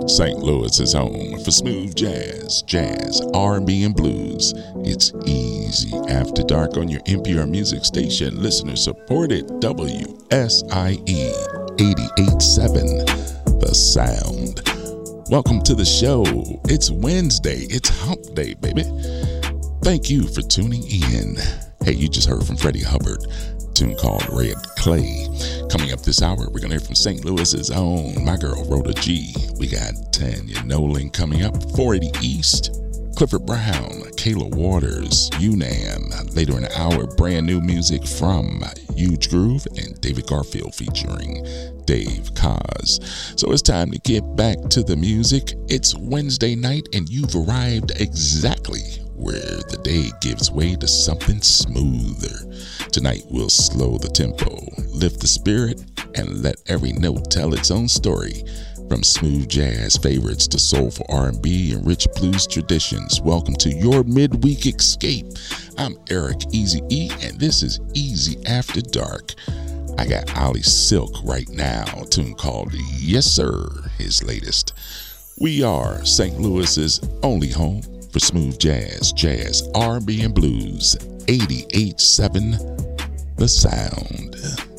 St. Louis is home for smooth jazz, R&B, and blues. It's Easy After Dark on your NPR music station, listener supported WSIE 88.7, The Sound. Welcome to the show. It's Wednesday. It's hump day, baby. Thank you for tuning in. Hey, you just heard from Freddie Hubbard, a tune called Red Clay. Coming up this hour, we're going to hear from St. Louis's own, my girl, Rhoda G. We got Tanya Nolan coming up, 480 East, Clifford Brown, Kayla Waters, UNAM. Later in the hour, brand new music from Huge Groove and David Garfield featuring Dave Koz. So it's time to get back to the music. It's Wednesday night and you've arrived exactly where the day gives way to something smoother. Tonight we'll slow the tempo, lift the spirit, and let every note tell its own story. From smooth jazz favorites to soulful R&B and rich blues traditions, welcome to your midweek escape. I'm Eric Easy E, and this is Easy After Dark. I got Ali Silk right now, a tune called Yes Sir, his latest. We are St. Louis's only home for smooth jazz, R&B, and blues. 88.7 The Sound.